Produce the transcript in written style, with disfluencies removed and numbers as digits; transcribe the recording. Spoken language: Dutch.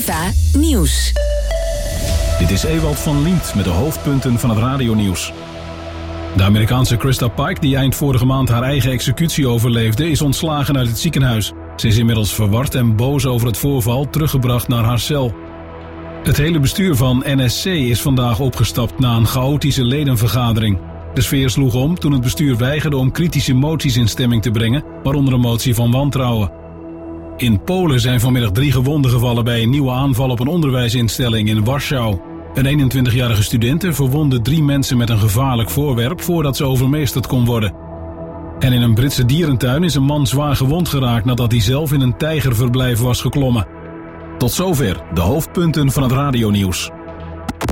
Hoormiete Nieuws. Dit is Ewald van Liemt met de hoofdpunten van het radionieuws. De Amerikaanse Krista Pike, die eind vorige maand haar eigen executie overleefde, is ontslagen uit het ziekenhuis. Ze is inmiddels verward en boos over het voorval teruggebracht naar haar cel. Het hele bestuur van NSC is vandaag opgestapt na een chaotische ledenvergadering. De sfeer sloeg om toen het bestuur weigerde om kritische moties in stemming te brengen, waaronder een motie van wantrouwen. In Polen zijn vanmiddag 3 gewonden gevallen bij een nieuwe aanval op een onderwijsinstelling in Warschau. Een 21-jarige studente verwondde 3 mensen met een gevaarlijk voorwerp voordat ze overmeesterd kon worden. En in een Britse dierentuin is een man zwaar gewond geraakt nadat hij zelf in een tijgerverblijf was geklommen. Tot zover de hoofdpunten van het radionieuws.